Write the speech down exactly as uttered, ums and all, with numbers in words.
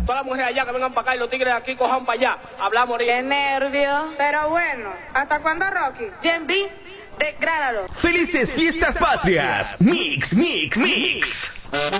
Todas las mujeres allá que vengan para acá y los tigres de aquí cojan para allá. Hablamos ahorita. ¡Qué nervio! Pero bueno, ¿hasta cuándo, Rocky? Gen B, degrádalo. ¡Felices Fiestas Patrias! Mix, mix, mix.